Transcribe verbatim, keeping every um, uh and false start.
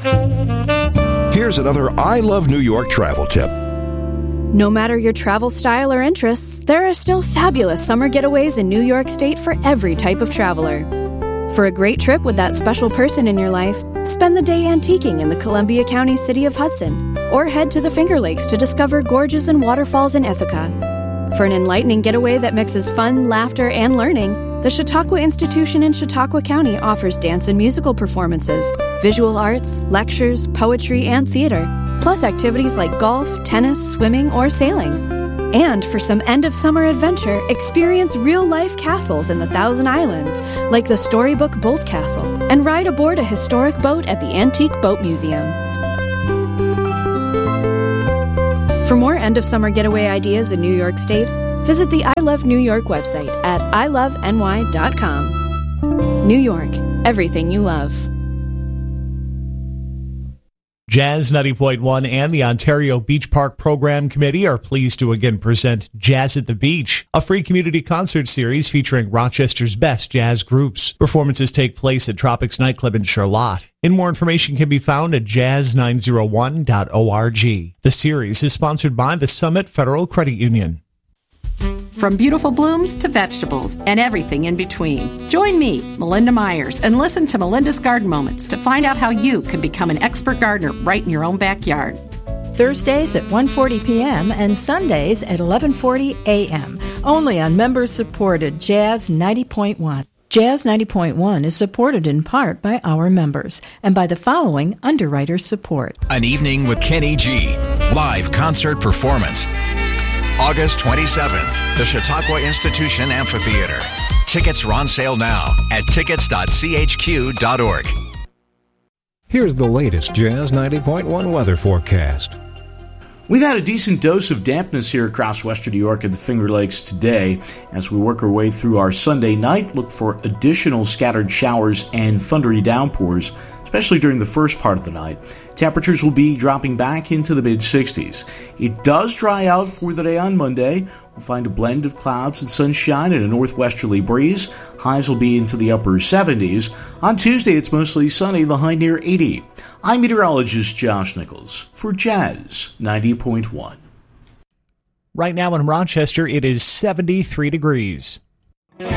Here's another I Love New York travel tip. No matter your travel style or interests, there are still fabulous summer getaways in New York State for every type of traveler. For a great trip with that special person in your life, spend the day antiquing in the Columbia County city of Hudson, or head to the Finger Lakes to discover gorges and waterfalls in Ithaca. For an enlightening getaway that mixes fun, laughter, and learning, the Chautauqua Institution in Chautauqua County offers dance and musical performances, visual arts, lectures, poetry, and theater, plus activities like golf, tennis, swimming, or sailing. And for some end-of-summer adventure, experience real-life castles in the Thousand Islands, like the Storybook Bolt Castle, and ride aboard a historic boat at the Antique Boat Museum. For more end-of-summer getaway ideas in New York State, visit the I Love New York website at I love N Y dot com. New York, everything you love. Jazz ninety point one and the Ontario Beach Park Program Committee are pleased to again present Jazz at the Beach, a free community concert series featuring Rochester's best jazz groups. Performances take place at Tropics Nightclub in Charlotte. And more information can be found at jazz nine oh one dot org. The series is sponsored by the Summit Federal Credit Union. From beautiful blooms to vegetables and everything in between. Join me, Melinda Myers, and listen to Melinda's Garden Moments to find out how you can become an expert gardener right in your own backyard. Thursdays at one forty p.m. and Sundays at eleven forty a.m. Only on members-supported Jazz ninety point one. Jazz ninety point one is supported in part by our members and by the following underwriter support. An Evening with Kenny G. Live concert performance. August twenty-seventh, the Chautauqua Institution Amphitheater. Tickets are on sale now at tickets dot c h q dot org. Here's the latest Jazz ninety point one weather forecast. We've had a decent dose of dampness here across western New York and the Finger Lakes today. As we work our way through our Sunday night, look for additional scattered showers and thundery downpours, especially during the first part of the night. Temperatures will be dropping back into the mid-sixties. It does dry out for the day on Monday. We'll find a blend of clouds and sunshine and a northwesterly breeze. Highs will be into the upper seventies. On Tuesday, it's mostly sunny, the high near eighty. I'm meteorologist Josh Nichols for Jazz ninety point one. Right now in Rochester, it is seventy-three degrees.